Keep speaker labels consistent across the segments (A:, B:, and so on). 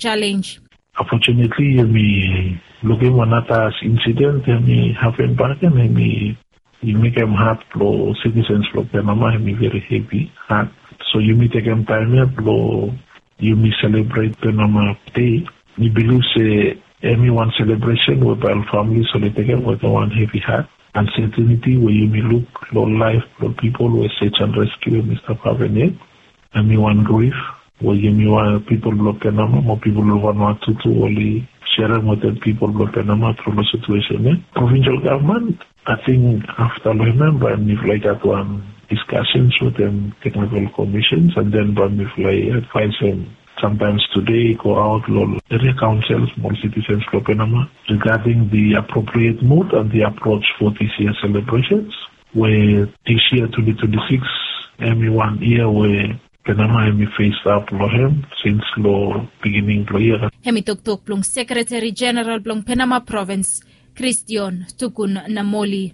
A: challenge.
B: Unfortunately, me looking one at as incident, me happen back and me you make them hard for citizens for Panama, me very heavy hard. So you may take them time here, you may celebrate Panama Day. Me believe say any one celebration with our family, so they take them with one heavy heart. Uncertainty where you may look low life for people who search and rescue Mr. Pavenet. And me one grief where you may want people block Panama, more people who want to only share with the people block Panama through the situation. Provincial government, I think after I remember, and if like that one discussions with them technical commissions, and then if like advise them sometimes today go out area councils, small citizens for Panama regarding the appropriate mood and the approach for this year's celebrations. Where this year 2026, every 1 year where Panama may face up him since law beginning the year.
A: Hemitok plong Secretary General plong Panama Province, Christian Tukun Namoli.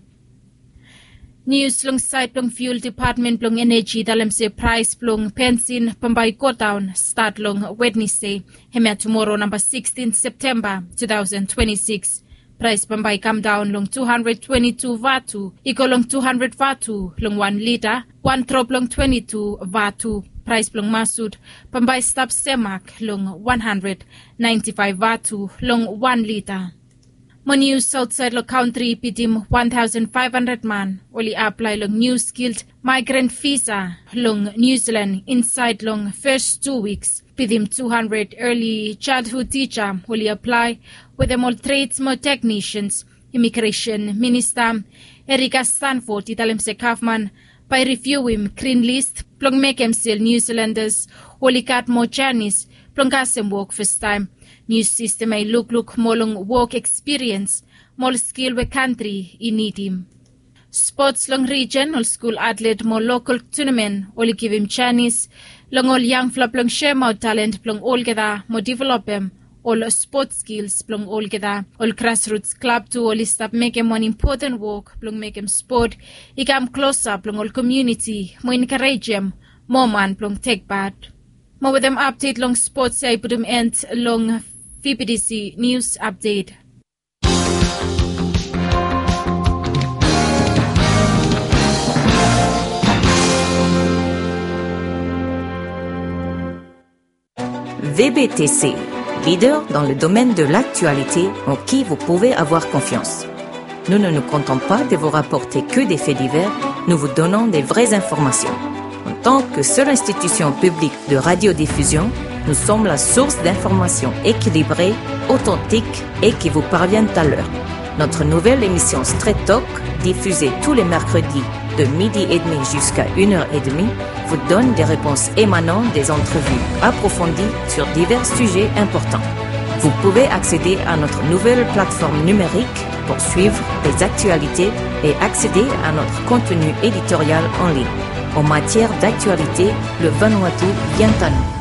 A: News long site plong Fuel Department plong Energy dalam se price plong pensin pambay kotaun start long Wednesday, hemia tomorrow number 16 September 2026. Price pambay come down long 222 vatu, iko long 200 vatu long 1 liter, 1 trop long 22 vatu. Price plong masud pambay stop semak long 195 vatu long 1 liter. Mo news outside lo country pidim 1,500 man only apply long new skilled migrant visa long New Zealand inside long first 2 weeks. Pidim 200 early childhood teacher only apply with them all trades more technicians. Immigration Minister Erika Stanford italim se Kaufman by review him green list plong make him still New Zealanders only cat more Chinese plong kasem work first time. New system ay look molong work experience, mol skill we country in need him. Sports long region or school athlete more local tournament only give him Chinese, long all young flop long share more talent plong all geda more develop him, all sports skills plong all geda, all grassroots club to only stop make him one important work plong make him sport, he come closer plong all community, more encourage him, more man plong take part. More with them update long sports I put them end long VPDC News Update.
C: VBTC, leader dans le domaine de l'actualité en qui vous pouvez avoir confiance. Nous ne nous comptons pas de vous rapporter que des faits divers, nous vous donnons des vraies informations. En tant que seule institution publique de radiodiffusion, nous sommes la source d'informations équilibrées, authentiques et qui vous parviennent à l'heure. Notre nouvelle émission Straight Talk, diffusée tous les mercredis de 12h30 jusqu'à 1h30, vous donne des réponses émanant des entrevues approfondies sur divers sujets importants. Vous pouvez accéder à notre nouvelle plateforme numérique pour suivre les actualités et accéder à notre contenu éditorial en ligne. En matière d'actualité, le Vanuatu vient à nous.